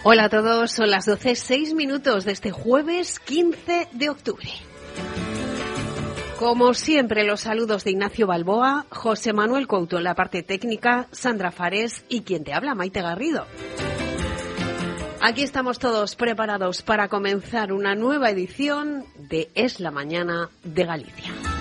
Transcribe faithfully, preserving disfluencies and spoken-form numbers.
Hola a todos, son las doce, seis minutos de este jueves quince de octubre. Como siempre, los saludos de Ignacio Balboa, José Manuel Couto en la parte técnica, Sandra Fares y quien te habla, Maite Garrido. Aquí estamos todos preparados para comenzar una nueva edición de Es la Mañana de Galicia.